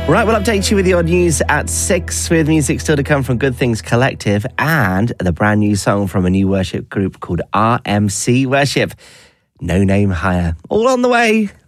Right, we'll update you with your news at 6 with music still to come from Good Things Collective and the brand new song from a new worship group called RMC Worship. No Name Higher. All on the way.